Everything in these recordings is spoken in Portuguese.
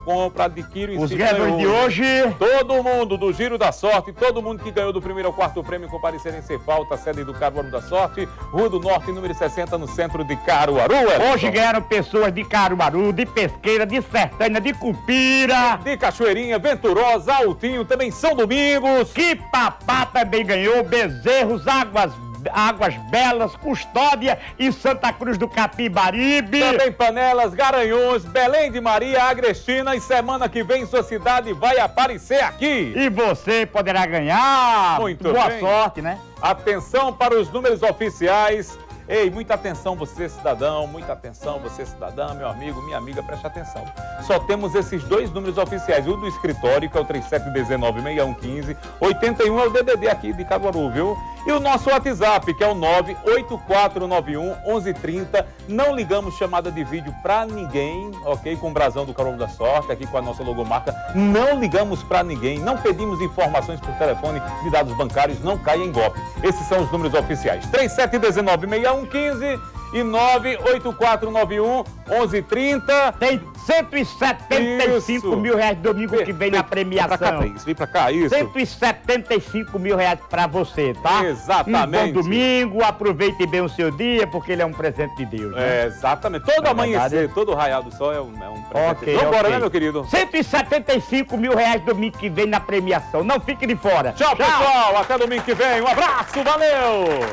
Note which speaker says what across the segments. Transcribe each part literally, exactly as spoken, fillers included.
Speaker 1: Compra, adquire o
Speaker 2: Os ganhadores de hoje.
Speaker 1: Todo mundo do Giro da Sorte, todo mundo que ganhou do primeiro ao quarto prêmio comparecerem sem falta, sede do Caruaru da Sorte, Rua do Norte, número sessenta, no centro de Caruaru.
Speaker 2: Hoje ganharam pessoas de Caruaru, de Pesqueira, de Sertânia, de Cupira,
Speaker 1: de Cachoeirinha, Venturosa, Altinho, também São Domingos.
Speaker 2: Que Papá também ganhou, Bezerros, Águas Águas Belas, Custódia e Santa Cruz do Capibaribe.
Speaker 1: Também Panelas, Garanhões, Belém de Maria, Agrestina, e semana que vem sua cidade vai aparecer aqui.
Speaker 2: E você poderá ganhar.
Speaker 1: Muito
Speaker 2: Boa
Speaker 1: bem.
Speaker 2: sorte, né?
Speaker 1: Atenção para os números oficiais. Ei, muita atenção você, cidadão, muita atenção você, cidadã, meu amigo, minha amiga, preste atenção. Só temos esses dois números oficiais, o do escritório, que é o trinta e sete dezenove, sessenta e um quinze, oitenta e um é o D D D aqui de Caruaru, viu? E o nosso WhatsApp, que é o nove oito quatro nove um, onze trinta. Não ligamos chamada de vídeo pra ninguém, ok? Com o brasão do Caruaru da Sorte, aqui com a nossa logomarca. Não ligamos pra ninguém, não pedimos informações por telefone de dados bancários, não caia em golpe. Esses são os números oficiais. trinta e sete dezenove, sessenta e um quinze e nove oito quatro nove um, onze trinta.
Speaker 2: Tem cento e setenta e cinco
Speaker 1: Isso.
Speaker 2: mil reais domingo que vem na premiação.
Speaker 1: Vem pra cá, isso, vem pra cá, isso.
Speaker 2: cento e setenta e cinco mil reais pra você, tá?
Speaker 1: Exatamente.
Speaker 2: Um bom domingo, aproveite bem o seu dia, porque ele é um presente de Deus, né?
Speaker 1: É, exatamente. Todo
Speaker 2: Na
Speaker 1: amanhecer,
Speaker 2: verdade...
Speaker 1: todo raiar do sol é um, é um presente.
Speaker 2: Ok,
Speaker 1: Vamos embora,
Speaker 2: ok.
Speaker 1: né, meu querido?
Speaker 2: cento e setenta e cinco mil reais domingo que vem na premiação. Não fique de fora.
Speaker 1: Tchau, Tchau, pessoal. Até domingo que vem. Um abraço, valeu!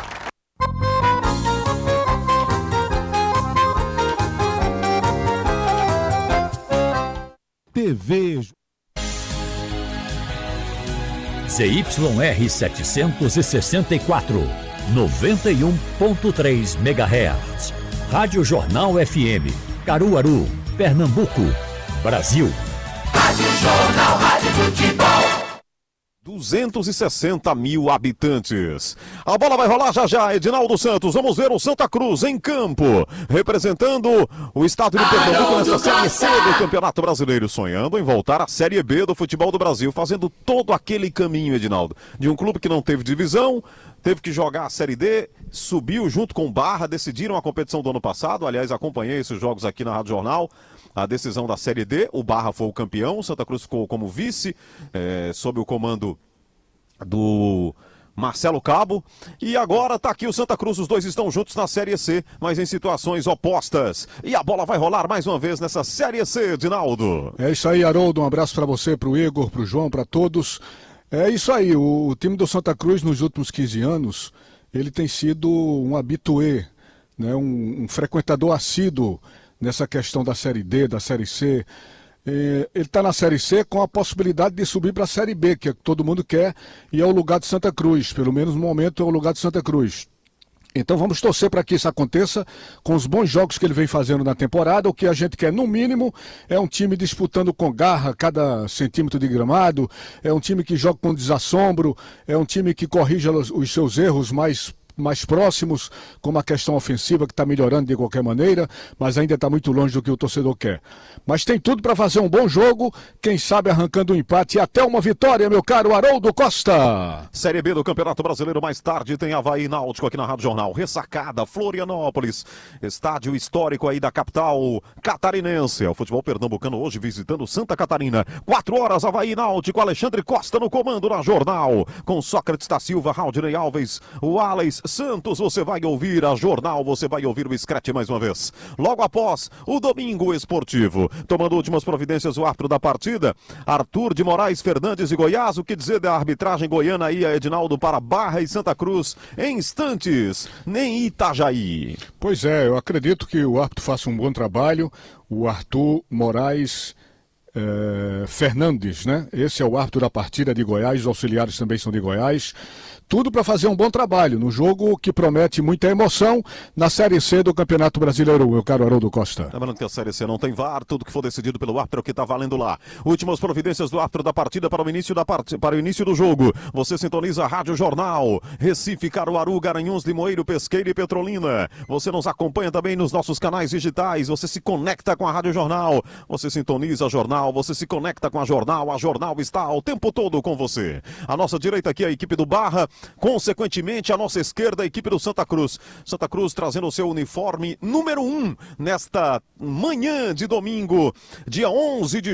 Speaker 3: T V
Speaker 4: Z Y R setecentos e sessenta e quatro, noventa e um ponto três megahertz. Rádio Jornal F M, Caruaru, Pernambuco, Brasil.
Speaker 5: Rádio Jornal, Rádio Futebol.
Speaker 3: duzentos e sessenta mil habitantes. A bola vai rolar já já, Edinaldo Santos. Vamos ver o Santa Cruz em campo, representando o estado de Pernambuco nessa Série C do Campeonato Brasileiro, sonhando em voltar à Série B do futebol do Brasil, fazendo todo aquele caminho, Edinaldo, de um clube que não teve divisão, teve que jogar a Série D, subiu junto com o Barra, decidiram a competição do ano passado. Aliás, acompanhei esses jogos aqui na Rádio Jornal. A decisão da Série D, o Barra foi o campeão, o Santa Cruz ficou como vice, é, sob o comando do Marcelo Cabo. E agora tá aqui o Santa Cruz, os dois estão juntos na Série C, mas em situações opostas. E a bola vai rolar mais uma vez nessa Série C, Dinaldo.
Speaker 6: É isso aí, Haroldo, um abraço para você, pro Igor, pro João, para todos. É isso aí, o, o time do Santa Cruz nos últimos quinze anos, ele tem sido um habitué, né, um, um frequentador assíduo nessa questão da Série D, da Série C. É, ele está na Série C com a possibilidade de subir para a Série B, que é o que todo mundo quer, e é o lugar de Santa Cruz, pelo menos no momento é o lugar de Santa Cruz. Então vamos torcer para que isso aconteça com os bons jogos que ele vem fazendo na temporada. O que a gente quer, no mínimo, é um time disputando com garra cada centímetro de gramado, é um time que joga com desassombro, é um time que corrija os, os seus erros mais mais próximos, como a questão ofensiva que está melhorando de qualquer maneira, mas ainda está muito longe do que o torcedor quer. Mas tem tudo para fazer um bom jogo, quem sabe arrancando um empate e até uma vitória, meu caro Haroldo Costa.
Speaker 3: Série B do Campeonato Brasileiro, mais tarde tem Avaí Náutico aqui na Rádio Jornal. Ressacada, Florianópolis, estádio histórico aí da capital catarinense. É o futebol pernambucano hoje visitando Santa Catarina. Quatro horas, Avaí Náutico, Alexandre Costa no comando na Jornal. Com Sócrates da Silva, Raudinei Alves, o Alex Santos, você vai ouvir a Jornal, você vai ouvir o Scratch mais uma vez. Logo após o Domingo Esportivo, tomando últimas providências o árbitro da partida, Arthur de Moraes Fernandes de Goiás. O que dizer da arbitragem goiana aí, Edinaldo, para Barra e Santa Cruz em instantes, nem Itajaí.
Speaker 6: Pois é, eu acredito que o árbitro faça um bom trabalho, o Arthur Moraes eh, Fernandes, né? Esse é o árbitro da partida de Goiás, os auxiliares também são de Goiás. Tudo para fazer um bom trabalho no jogo que promete muita emoção na Série C do Campeonato Brasileiro, meu caro Haroldo Costa.
Speaker 3: Lembrando que a Série C não tem V A R, tudo que for decidido pelo árbitro que está valendo lá. Últimas providências do árbitro da partida para o início da part... para o início do jogo. Você sintoniza a Rádio Jornal, Recife, Caruaru, Garanhuns, Limoeiro, Pesqueira e Petrolina. Você nos acompanha também nos nossos canais digitais, você se conecta com a Rádio Jornal, você sintoniza a Jornal, você se conecta com a Jornal, a Jornal está o tempo todo com você. A nossa direita aqui é a equipe do Barra, consequentemente, a nossa esquerda, a equipe do Santa Cruz. Santa Cruz trazendo o seu uniforme número um nesta manhã de domingo, dia onze de